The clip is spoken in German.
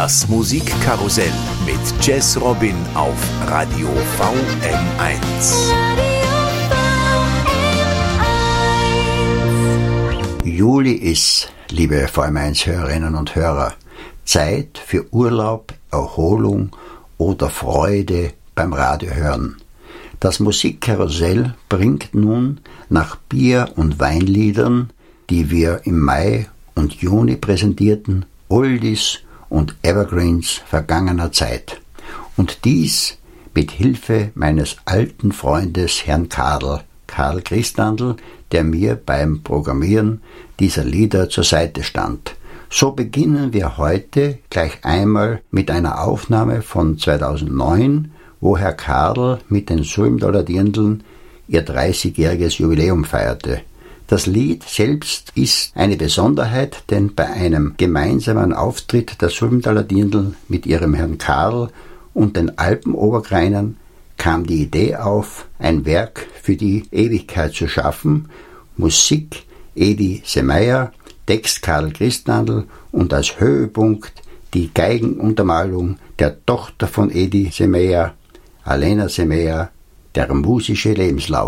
Das Musikkarussell mit Jazz Robin auf Radio VM1. Juli ist, liebe VM1-Hörerinnen und Hörer, Zeit für Urlaub, Erholung oder Freude beim Radiohören. Das Musikkarussell bringt nun nach Bier- und Weinliedern, die wir im Mai und Juni präsentierten, Oldies und Evergreens vergangener Zeit. Und dies mit Hilfe meines alten Freundes Herrn Karl Christandl, der mir beim Programmieren dieser Lieder zur Seite stand. So beginnen wir heute gleich einmal mit einer Aufnahme von 2009, wo Herr Karl mit den Sulmtaler-Dirndln ihr 30-jähriges Jubiläum feierte. Das Lied selbst ist eine Besonderheit, denn bei einem gemeinsamen Auftritt der Sulmtaler-Dirndl mit ihrem Herrn Karl und den Alpenoberkreinern kam die Idee auf, ein Werk für die Ewigkeit zu schaffen, Musik Edi Semeyer, Text Karl Christandl und als Höhepunkt die Geigenuntermalung der Tochter von Edi Semeyer, Alena Semeyer, der musische Lebenslauf.